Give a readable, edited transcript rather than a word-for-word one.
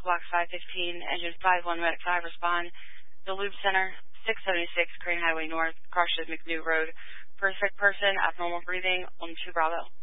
Block 515, Engine 51, Medic 5, respond. The Loop Center, 676 Crane Highway North, Carson McNew Road. Perfect person, abnormal breathing, on 2 Bravo.